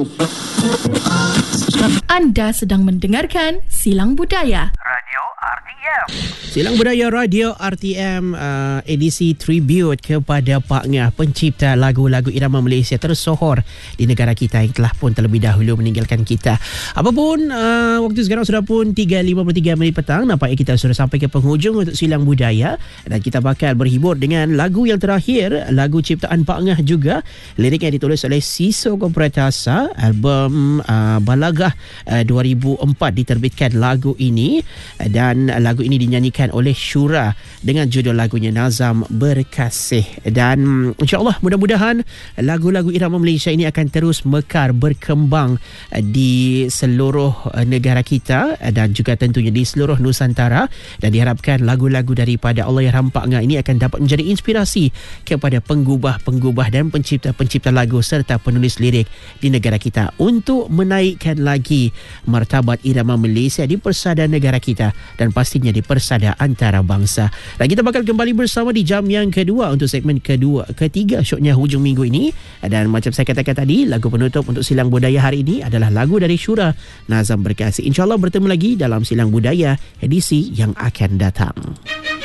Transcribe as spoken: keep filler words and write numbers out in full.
Anda sedang mendengarkan Silang Budaya Radio R T M. Silang Budaya Radio R T M uh, edisi tribute kepada Pak Ngah, pencipta lagu-lagu irama Malaysia tersohor di negara kita yang telah pun terlebih dahulu meninggalkan kita. Apapun, uh, waktu sekarang sudah pun tiga lima puluh tiga minit petang. Nampaknya kita sudah sampai ke penghujung untuk Silang Budaya dan kita bakal berhibur dengan lagu yang terakhir, lagu ciptaan Pak Ngah juga. Lirik yang ditulis oleh Siso Kompretasa, album uh, Balagah uh, dua ribu empat diterbitkan lagu ini, dan lagu ini dinyanyikan oleh Syura dengan judul lagunya Nazam Berkasih. Dan insya-Allah mudah-mudahan lagu-lagu irama Malaysia ini akan terus mekar berkembang di seluruh negara kita dan juga tentunya di seluruh Nusantara, dan diharapkan lagu-lagu daripada Allahyarham Pak Ngah ini akan dapat menjadi inspirasi kepada penggubah-penggubah dan pencipta-pencipta lagu serta penulis lirik di negara kita untuk menaikkan lagi martabat irama Malaysia di persada negara kita dan pastinya di persada antarabangsa. Dan kita bakal kembali bersama di jam yang kedua untuk segmen kedua ketiga syoknya hujung minggu ini. Dan macam saya katakan tadi, lagu penutup untuk Silang Budaya hari ini adalah lagu dari Syura, Nazam Berkasih. InsyaAllah bertemu lagi dalam Silang Budaya edisi yang akan datang.